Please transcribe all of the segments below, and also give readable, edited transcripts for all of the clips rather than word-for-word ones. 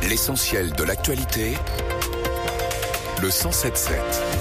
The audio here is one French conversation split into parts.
L'essentiel de l'actualité, le 107.7.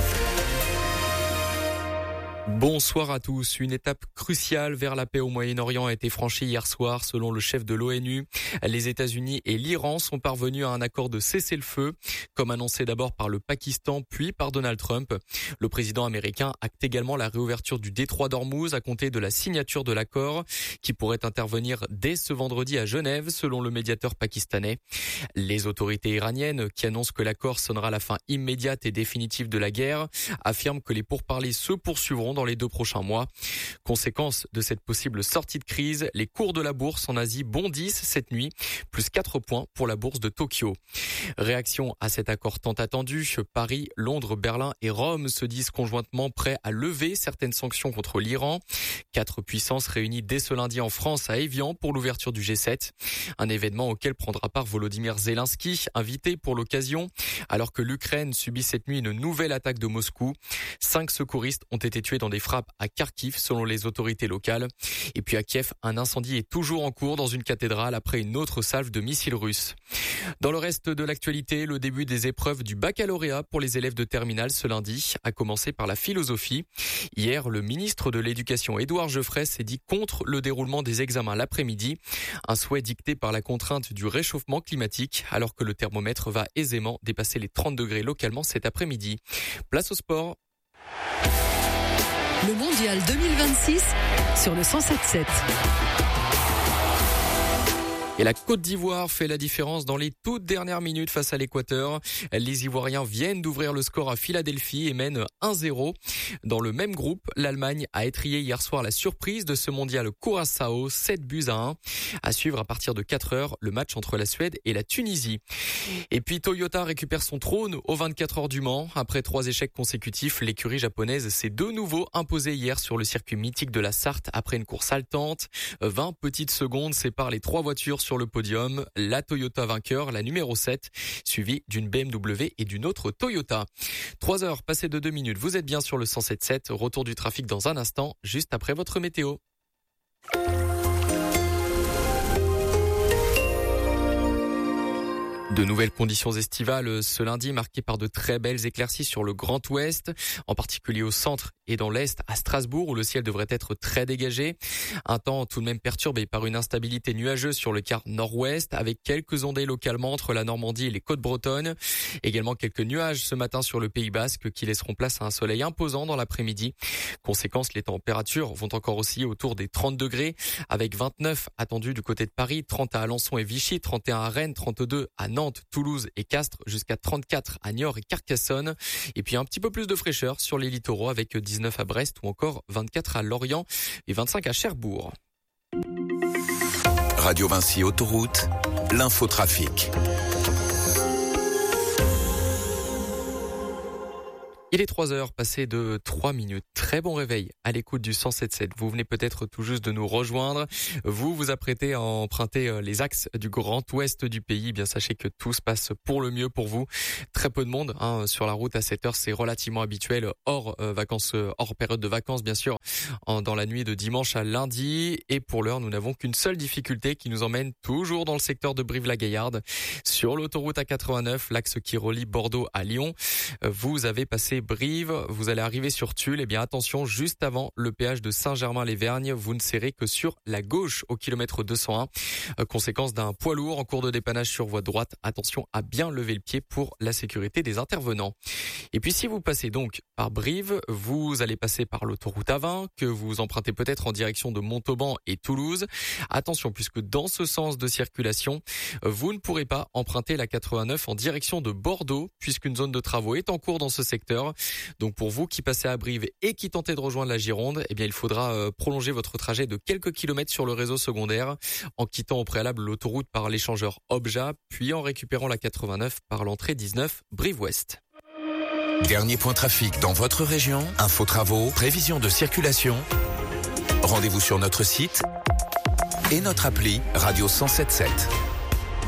Bonsoir à tous. Une étape cruciale vers la paix au Moyen-Orient a été franchie hier soir selon le chef de l'ONU. Les États-Unis et l'Iran sont parvenus à un accord de cessez-le-feu, comme annoncé d'abord par le Pakistan puis par Donald Trump. Le président américain acte également la réouverture du détroit d'Ormuz à compter de la signature de l'accord qui pourrait intervenir dès ce vendredi à Genève selon le médiateur pakistanais. Les autorités iraniennes qui annoncent que l'accord sonnera la fin immédiate et définitive de la guerre affirment que les pourparlers se poursuivront dans les 2 prochains mois. Conséquence de cette possible sortie de crise, les cours de la bourse en Asie bondissent cette nuit, plus 4 points pour la bourse de Tokyo. Réaction à cet accord tant attendu, Paris, Londres, Berlin et Rome se disent conjointement prêts à lever certaines sanctions contre l'Iran. 4 puissances réunies dès ce lundi en France à Évian pour l'ouverture du G7. Un événement auquel prendra part Volodymyr Zelensky, invité pour l'occasion, alors que l'Ukraine subit cette nuit une nouvelle attaque de Moscou. 5 secouristes ont été tués dans des frappes à Kharkiv selon les autorités locales. Et puis à Kiev, un incendie est toujours en cours dans une cathédrale après une autre salve de missiles russes. Dans le reste de l'actualité, le début des épreuves du baccalauréat pour les élèves de terminale ce lundi, a commencé par la philosophie. Hier, le ministre de l'Éducation Édouard Geoffrey s'est dit contre le déroulement des examens l'après-midi. Un souhait dicté par la contrainte du réchauffement climatique, alors que le thermomètre va aisément dépasser les 30 degrés localement cet après-midi. Place au sport. Le mondial 2026 sur le 107.7. Et la Côte d'Ivoire fait la différence dans les toutes dernières minutes face à l'Équateur. Les Ivoiriens viennent d'ouvrir le score à Philadelphie et mènent 1-0. Dans le même groupe, l'Allemagne a étrillé hier soir la surprise de ce mondial Curaçao, 7-1. À suivre à partir de 4h, le match entre la Suède et la Tunisie. Et puis Toyota récupère son trône aux 24 heures du Mans. Après 3 échecs consécutifs, l'écurie japonaise s'est de nouveau imposée hier sur le circuit mythique de la Sarthe après une course haletante. 20 petites secondes séparent les 3 voitures sur le podium. La Toyota vainqueur, la numéro 7, suivie d'une BMW et d'une autre Toyota. 3 heures passées de 2 minutes. Vous êtes bien sur le 107.7. Retour du trafic dans un instant, juste après votre météo. De nouvelles conditions estivales ce lundi marquées par de très belles éclaircies sur le Grand Ouest, en particulier au centre et dans l'Est, à Strasbourg où le ciel devrait être très dégagé. Un temps tout de même perturbé par une instabilité nuageuse sur le quart nord-ouest avec quelques ondées localement entre la Normandie et les côtes bretonnes. Également quelques nuages ce matin sur le Pays Basque qui laisseront place à un soleil imposant dans l'après-midi. Conséquence, les températures vont encore osciller autour des 30 degrés avec 29 attendus du côté de Paris, 30 à Alençon et Vichy, 31 à Rennes, 32 à Nantes, Toulouse et Castres, jusqu'à 34 à Niort et Carcassonne. Et puis un petit peu plus de fraîcheur sur les littoraux avec 19 à Brest ou encore 24 à Lorient et 25 à Cherbourg. Radio Vinci Autoroute, l'infotrafic. Il est 3h passées de 3 minutes. Très bon réveil à l'écoute du 107.7. Vous venez peut-être tout juste de nous rejoindre. Vous apprêtez à emprunter les axes du Grand Ouest du pays. Bien, sachez que tout se passe pour le mieux pour vous. Très peu de monde sur la route à 7h. C'est relativement habituel hors vacances, hors période de vacances, bien sûr, dans la nuit de dimanche à lundi. Et pour l'heure, nous n'avons qu'une seule difficulté qui nous emmène toujours dans le secteur de Brive-la-Gaillarde. Sur l'autoroute A89, l'axe qui relie Bordeaux à Lyon. Vous avez passé Brive, vous allez arriver sur Tulle. Eh bien, attention, juste avant le péage de Saint-Germain-les-Vergnes, vous ne serrez que sur la gauche au kilomètre 201. Conséquence d'un poids lourd en cours de dépannage sur voie droite. Attention à bien lever le pied pour la sécurité des intervenants. Et puis, si vous passez donc par Brive, vous allez passer par l'autoroute A20, que vous empruntez peut-être en direction de Montauban et Toulouse. Attention, puisque dans ce sens de circulation, vous ne pourrez pas emprunter la 89 en direction de Bordeaux, puisqu'une zone de travaux est en cours dans ce secteur. Donc pour vous qui passez à Brive et qui tentez de rejoindre la Gironde, eh bien il faudra prolonger votre trajet de quelques kilomètres sur le réseau secondaire en quittant au préalable l'autoroute par l'échangeur Obja, puis en récupérant la 89 par l'entrée 19 Brive-Ouest. Dernier point trafic dans votre région, info travaux, prévision de circulation. Rendez-vous sur notre site et notre appli Radio 107.7.